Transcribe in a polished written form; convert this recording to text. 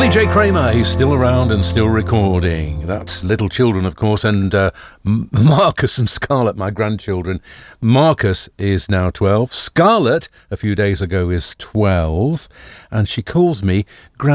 AJ Kramer, he's still around and still recording. That's Little Children, of course, and Marcus and Scarlett, my grandchildren. Marcus is now 12. Scarlett, a few days ago, is 12. And she calls me